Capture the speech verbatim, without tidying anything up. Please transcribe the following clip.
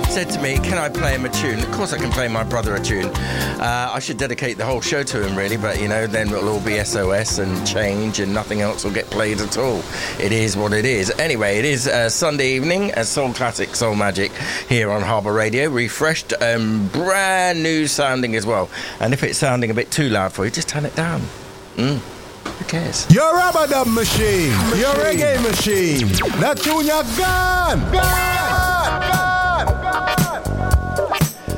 said to me, can I play him a tune? Of course I can play my brother a tune. Uh, I should dedicate the whole show to him, really, but, you know, then it'll all be S O S and change and nothing else will get played at all. It is what it is. Anyway, it is uh, Sunday evening, a Soul Classic, Soul Magic here on Harbour Radio, refreshed and brand new sounding as well. And if it's sounding a bit too loud for you, just turn it down. Mm. Who cares? Your rubber dub machine, your reggae machine, that tune you're gone, gone.